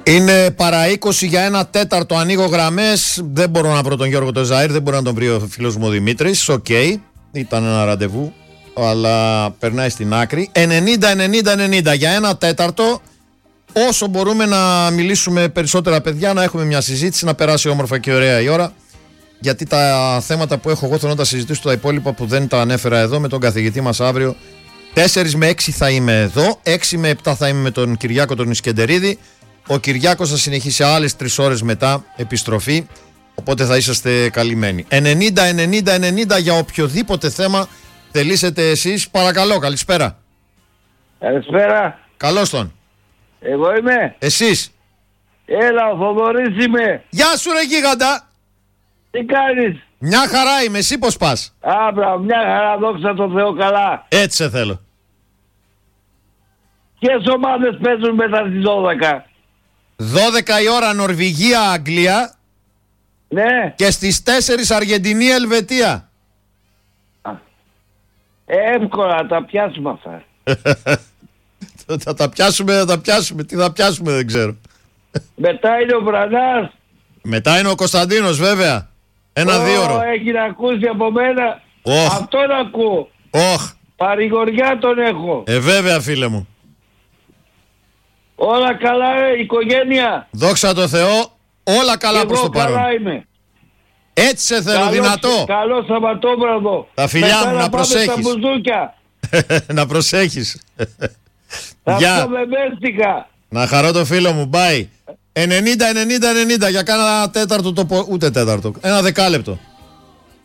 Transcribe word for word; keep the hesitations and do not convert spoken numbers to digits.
Είναι παρά είκοσι για ένα τέταρτο. Ανοίγω γραμμές. Δεν μπορώ να βρω τον Γιώργο τον Ζαΐρ. Δεν μπορεί να τον βρει ο φίλος μου ο Δημήτρης. Οκ. Okay. Ήταν ένα ραντεβού. Αλλά περνάει στην άκρη. ενενήντα ενενήντα ενενήντα για ένα τέταρτο. Όσο μπορούμε να μιλήσουμε περισσότερα παιδιά, να έχουμε μια συζήτηση, να περάσει όμορφα και ωραία η ώρα. Γιατί τα θέματα που έχω εγώ θέλω να τα συζητήσω, τα υπόλοιπα που δεν τα ανέφερα εδώ με τον καθηγητή μας αύριο. τέσσερα με έξι θα είμαι εδώ. έξι με επτά θα είμαι με τον Κυριάκο τον Ισκεντερίδη. Ο Κυριάκος θα συνεχίσει άλλες τρεις ώρες μετά επιστροφή. Οπότε θα είσαστε καλυμμένοι. ενενήντα ενενήντα ενενήντα για οποιοδήποτε θέμα θελήσετε εσείς. Παρακαλώ, καλησπέρα. Καλησπέρα. Καλώς τον. Εγώ είμαι. Εσείς. Έλα, ο Θοδωρής είμαι. Γεια σου ρε γίγαντα. Τι κάνεις? Μια χαρά είμαι, εσύ πως πας? Άμπρα, μια χαρά, δόξα τω Θεώ, καλά. Έτσι σε θέλω. Ποιες ομάδες παίζουν μετά τις δώδεκα? δώδεκα η ώρα Νορβηγία, Αγγλία. Ναι. Και στις τέσσερις Αργεντινή, Ελβετία. Εύκολα τα πιάσουμε αυτά. Θα τα πιάσουμε, θα τα πιάσουμε. Τι θα πιάσουμε δεν ξέρω. Μετά είναι ο Βρανάς. Μετά είναι ο Κωνσταντίνος βέβαια. Ένα δύο ώρο. Έχει να ακούσει από μένα. Oh. Αυτόν ακούω. Oh. Παρηγοριά τον έχω. Ε βέβαια φίλε μου. Όλα καλά ε, οικογένεια. Δόξα τω Θεώ. Όλα καλά προς το παρόν. Εγώ καλά είμαι. Έτσι σε θέλω, καλό, δυνατό. Καλό Σαββατόβραδο. Τα φιλιά μου, να, να προσέχεις. Στα μπουζούκια. Να προσέχεις. Γεια. Να χαρώ το φίλο μου. Bye. ενενήντα ενενήντα ενενήντα για κάνα τέταρτο το πο... ούτε τέταρτο. Ένα δεκάλεπτο.